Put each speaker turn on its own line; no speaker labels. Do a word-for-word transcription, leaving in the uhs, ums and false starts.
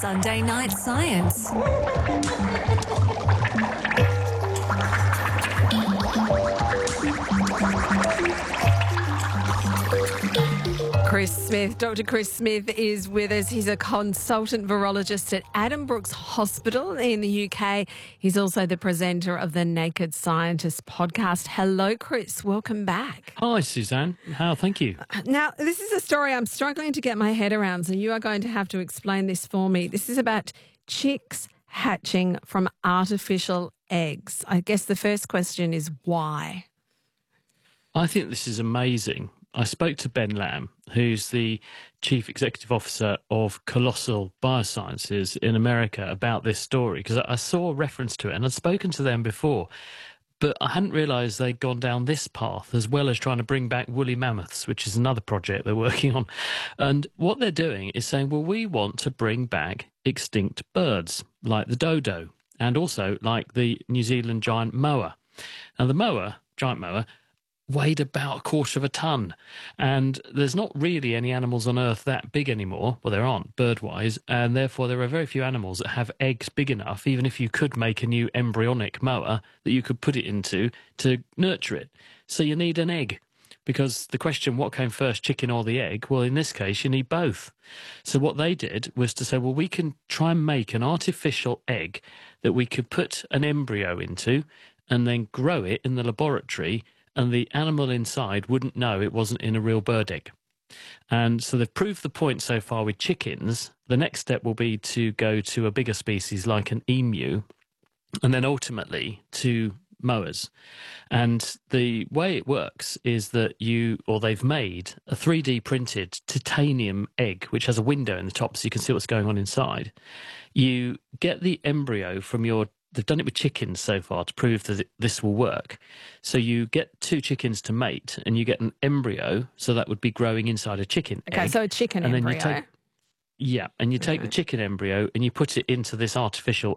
Sunday Night Science. Chris Smith, Doctor Chris Smith is with us. He's a consultant virologist at Addenbrooke's Hospital in the U K. He's also the presenter of the Naked Scientist podcast. Hello, Chris. Welcome back.
Hi, Suzanne. How? Thank you.
Now, this is a story I'm struggling to get my head around, so you are going to have to explain this for me. This is about chicks hatching from artificial eggs. I guess the first question is why?
I think this is amazing. I spoke to Ben Lamb, who's the Chief Executive Officer of Colossal Biosciences in America, about this story, because I saw a reference to it and I'd spoken to them before, but I hadn't realised they'd gone down this path, as well as trying to bring back woolly mammoths, which is another project they're working on. And what they're doing is saying, well, we want to bring back extinct birds, like the dodo, and also like the New Zealand giant moa. Now, the moa, giant moa, weighed about a quarter of a tonne, and there's not really any animals on Earth that big anymore. Well, there aren't, bird-wise, and therefore there are very few animals that have eggs big enough, even if you could make a new embryonic moa, that you could put it into to nurture it. So you need an egg, because the question, what came first, chicken or the egg? Well, in this case, you need both. So what they did was to say, well, we can try and make an artificial egg that we could put an embryo into and then grow it in the laboratory, and the animal inside wouldn't know it wasn't in a real bird egg. And so they've proved the point so far with chickens. The next step will be to go to a bigger species like an emu, and then ultimately to moas. And the way it works is that you, or they've made a three D printed titanium egg, which has a window in the top so you can see what's going on inside. You get the embryo from your They've done it with chickens so far to prove that this will work. So you get two chickens to mate and you get an embryo, so that would be growing inside a chicken
Okay,
egg.
so a chicken
and
embryo.
Then you take, yeah, and you take
Right.
the chicken embryo and you put it into this artificial